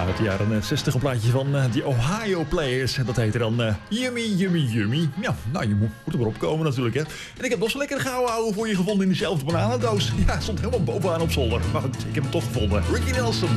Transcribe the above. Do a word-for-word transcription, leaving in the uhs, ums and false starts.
uit de jaren zestig een plaatje van uh, die Ohio Players. Dat heette dan uh, Yummy, Yummy, Yummy. Ja, nou, je moet, moet er maar opkomen natuurlijk, hè. En ik heb nog zo lekker gouden ouwe voor je gevonden in diezelfde bananendoos. Ja, stond helemaal bovenaan op zolder. Maar goed, ik heb hem toch gevonden. Ricky Nelson.